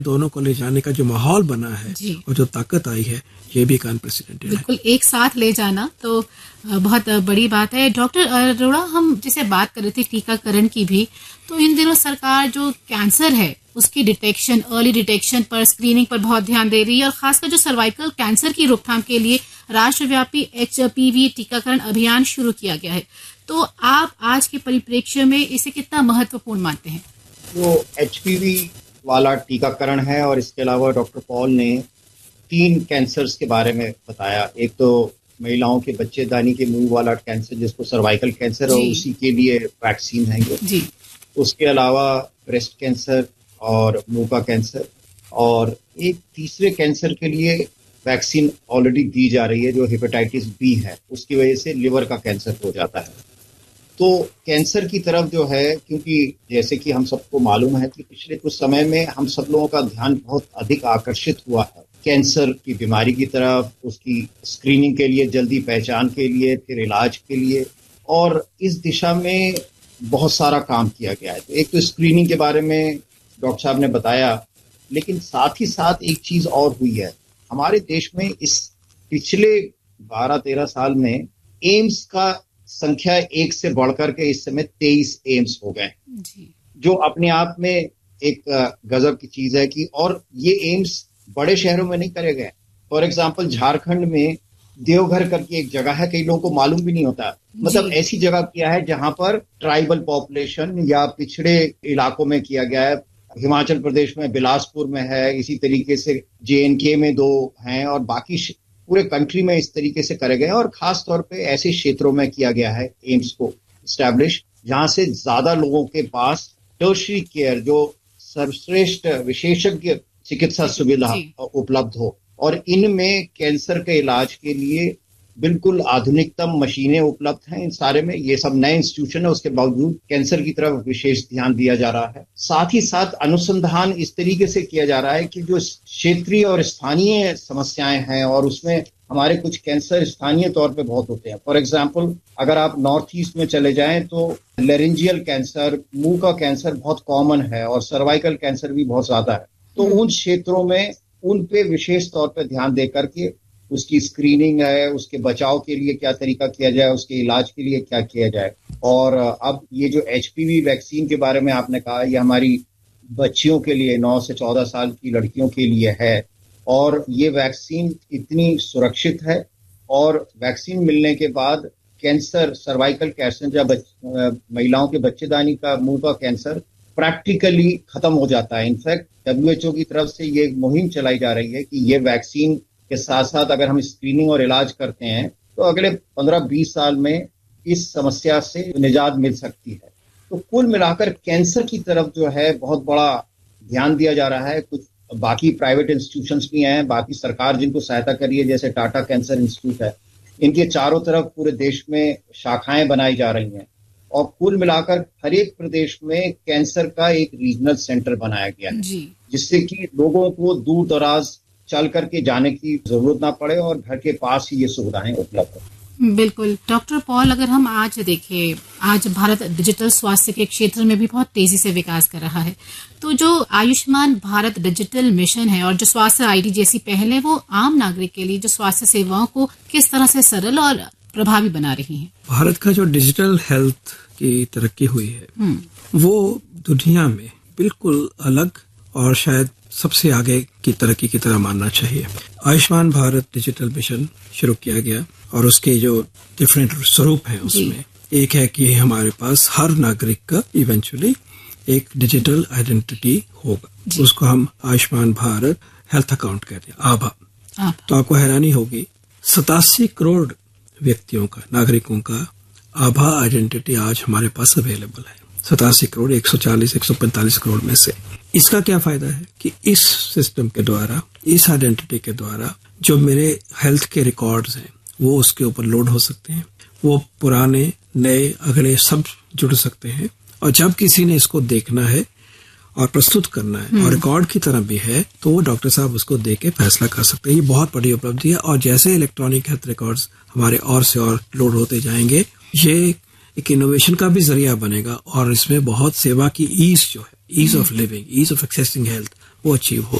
दोनों को ले जाने का जो माहौल बना है और जो ताकत आई है, ये भी एक अनप्रेसिडेंटेड है। बिल्कुल, एक साथ ले जाना तो बहुत बड़ी बात है। डॉक्टर अरोड़ा, हम जैसे बात कर रहे थे टीकाकरण की भी, तो इन दिनों सरकार जो कैंसर है उसकी डिटेक्शन, अर्ली डिटेक्शन पर, स्क्रीनिंग पर बहुत ध्यान दे रही है, और खासकर जो सर्वाइकल कैंसर की रोकथाम के लिए राष्ट्रव्यापी HPV टीकाकरण अभियान शुरू किया गया है। तो आप आज के परिप्रेक्ष्य में इसे कितना महत्वपूर्ण मानते हैं? जो HPV वाला टीकाकरण है, और इसके अलावा डॉक्टर पॉल ने 3 कैंसर्स के बारे में बताया। एक तो महिलाओं के बच्चेदानी के मुंह वाला कैंसर, जिसको सर्वाइकल कैंसर, और उसी के लिए वैक्सीन है ये। उसके अलावा ब्रेस्ट कैंसर और मुंह का कैंसर, और एक तीसरे कैंसर के लिए वैक्सीन ऑलरेडी दी जा रही है जो हेपेटाइटिस B है, उसकी वजह से लिवर का कैंसर हो जाता है। तो कैंसर की तरफ जो है, क्योंकि जैसे कि हम सबको मालूम है कि पिछले कुछ समय में हम सब लोगों का ध्यान बहुत अधिक आकर्षित हुआ है कैंसर की बीमारी की तरफ, उसकी स्क्रीनिंग के लिए, जल्दी पहचान के लिए, फिर इलाज के लिए, और इस दिशा में बहुत सारा काम किया गया है। तो एक तो स्क्रीनिंग के बारे में डॉक्टर साहब ने बताया, लेकिन साथ ही साथ एक चीज और हुई है हमारे देश में। इस पिछले 12-13 साल में एम्स का संख्या 1 से बढ़कर के इस समय 23 एम्स हो गए, जो अपने आप में एक गजब की चीज है कि, और ये एम्स बड़े शहरों में नहीं करे गए। फॉर एग्जाम्पल झारखंड में देवघर करके एक जगह है, कई लोगों को मालूम भी नहीं होता, मतलब ऐसी जगह किया है जहां पर ट्राइबल पॉपुलेशन या पिछड़े इलाकों में किया गया है। हिमाचल प्रदेश में बिलासपुर में है, इसी तरीके से JNK में 2 हैं, और बाकी पूरे कंट्री में इस तरीके से करे गए हैं। और खास तौर पे ऐसे क्षेत्रों में किया गया है एम्स को स्टैब्लिश, जहां से ज्यादा लोगों के पास टर्शरी केयर, जो सर्वश्रेष्ठ विशेषज्ञ चिकित्सा सुविधा उपलब्ध हो, और इनमें कैंसर के इलाज के लिए बिल्कुल आधुनिकतम मशीनें उपलब्ध हैं। इन सारे में ये सब नए इंस्टीट्यूशन है, उसके बावजूद कैंसर की तरफ विशेष ध्यान दिया जा रहा है। साथ ही साथ अनुसंधान इस तरीके से किया जा रहा है कि जो क्षेत्रीय और स्थानीय समस्याएं हैं, और उसमें हमारे कुछ कैंसर स्थानीय तौर पे बहुत होते हैं। फॉर एग्जाम्पल, अगर आप नॉर्थ ईस्ट में चले जाएं तो लेरेंजियल कैंसर, मुंह का कैंसर बहुत कॉमन है, और सर्वाइकल कैंसर भी बहुत ज्यादा है। तो उन क्षेत्रों में उन पे विशेष तौर पे ध्यान दे करके उसकी स्क्रीनिंग है, उसके बचाव के लिए क्या तरीका किया जाए, उसके इलाज के लिए क्या किया जाए। और अब ये जो HPV वैक्सीन के बारे में आपने कहा, ये हमारी बच्चियों के लिए, 9 से 14 साल की लड़कियों के लिए है, और ये वैक्सीन इतनी सुरक्षित है, और वैक्सीन मिलने के बाद कैंसर, सर्वाइकल कैंसर या महिलाओं के बच्चेदानी का मुंह का कैंसर प्रैक्टिकली खत्म हो जाता है। इनफैक्ट WHO की तरफ से ये मुहिम चलाई जा रही है कि ये वैक्सीन के साथ साथ अगर हम स्क्रीनिंग और इलाज करते हैं तो अगले 15-20 साल में इस समस्या से निजात मिल सकती है। तो कुल मिलाकर कैंसर की तरफ जो है बहुत बड़ा ध्यान दिया जा रहा है। कुछ बाकी प्राइवेट इंस्टीट्यूशंस भी हैं, बाकी सरकार जिनको सहायता कर रही है, जैसे टाटा कैंसर इंस्टीट्यूट है, इनके चारों तरफ पूरे देश में शाखाएं बनाई जा रही हैं, और कुल मिलाकर हर एक प्रदेश में कैंसर का एक रीजनल सेंटर बनाया गया है, जिससे कि लोगों को दूर दराज चल करके जाने की जरूरत ना पड़े, और घर के पास ही ये सुविधाएं उपलब्ध है। बिल्कुल। डॉक्टर पॉल, अगर हम आज देखें, आज भारत डिजिटल स्वास्थ्य के क्षेत्र में भी बहुत तेजी से विकास कर रहा है। तो जो आयुष्मान भारत डिजिटल मिशन है और जो स्वास्थ्य ID जैसी पहल है, वो आम नागरिक के लिए जो स्वास्थ्य सेवाओं को किस तरह से सरल और प्रभावी बना रही है? भारत का जो डिजिटल हेल्थ की तरक्की हुई है, वो दुनिया में बिल्कुल अलग और शायद सबसे आगे की तरक्की की तरह मानना चाहिए। आयुष्मान भारत डिजिटल मिशन शुरू किया गया, और उसके जो डिफरेंट स्वरूप हैं उसमें एक है कि हमारे पास हर नागरिक का इवेंचुअली एक डिजिटल आइडेंटिटी होगा, उसको हम आयुष्मान भारत हेल्थ अकाउंट कहते हैं, आभा। तो आपको हैरानी होगी, 87 करोड़ व्यक्तियों का, नागरिकों का आभा आइडेंटिटी आज हमारे पास अवेलेबल है। 87 करोड़ 145 करोड़ में से। इसका क्या फायदा है कि इस सिस्टम के द्वारा, इस आइडेंटिटी के द्वारा जो मेरे हेल्थ के रिकॉर्ड्स हैं वो उसके ऊपर लोड हो सकते हैं, वो पुराने नए अगले सब जुड़ सकते हैं, और जब किसी ने इसको देखना है और प्रस्तुत करना है और रिकॉर्ड की तरह भी है, तो वो डॉक्टर साहब उसको देख के फैसला कर सकते हैं। ये बहुत बड़ी उपलब्धि है, और जैसे इलेक्ट्रॉनिक हेल्थ रिकॉर्ड्स हमारे और से और लोड होते जाएंगे, ये एक इनोवेशन का भी जरिया बनेगा, और इसमें बहुत सेवा की ईज जो है, ease of living, ease of accessing health, वो अचीव हो।